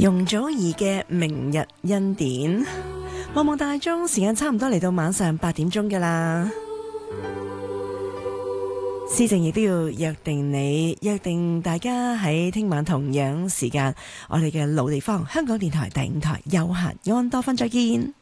容祖兒嘅明日恩典，望望大鐘，時間差唔多嚟到晚上8點鐘㗎喇。思靜亦都要約定大家喺聽晚同樣時間，我哋嘅老地方香港電台第5台有閒安多芬再見。